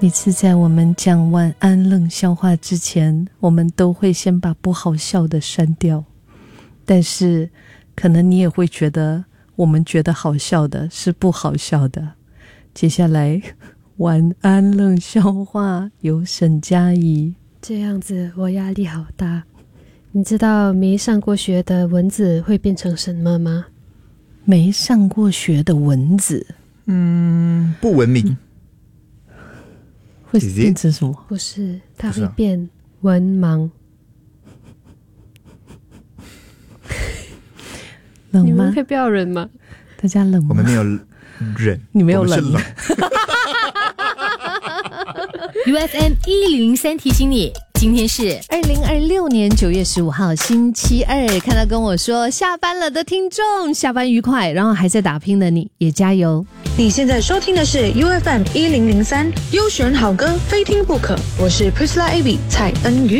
每次在我们讲晚安冷笑话之前，我们都会先把不好笑的删掉，但是可能你也会觉得我们觉得好笑的是不好笑的。接下来晚安冷笑话由沈佳宜。 这样子我压力好大。你知道没上过学的蚊子会变成什么吗？ 没上过学的蚊子， 不文明。 会变成什么？ 不是，它会变文盲。 冷吗？ 你们可以不要忍吗？ 大家冷吗？ 我们没有忍， 你没有冷。 UFM 1003提醒你，今天是 2026年9月15号星期二。看到跟我说下班了的听众，下班愉快，然后还在打拼的你也加油。 你现在收听的是 UFM 1003，优选好歌非听不可。我是 Priscilla Abby 蔡恩瑜。